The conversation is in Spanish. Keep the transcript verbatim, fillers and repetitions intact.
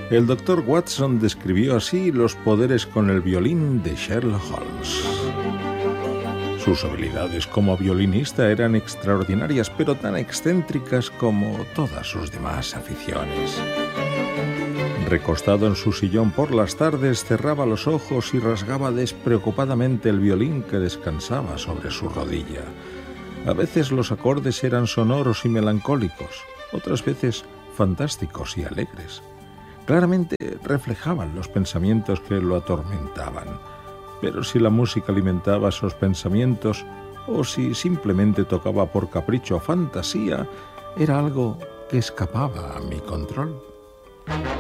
El doctor Watson describió así los poderes con el violín de Sherlock Holmes. Sus habilidades como violinista eran extraordinarias, pero tan excéntricas como todas sus demás aficiones. Recostado en su sillón por las tardes, cerraba los ojos y rasgaba despreocupadamente el violín que descansaba sobre su rodilla. A veces los acordes eran sonoros y melancólicos, otras veces fantásticos y alegres. Claramente reflejaban los pensamientos que lo atormentaban. Pero si la música alimentaba esos pensamientos, o si simplemente tocaba por capricho o fantasía, era algo que escapaba a mi control.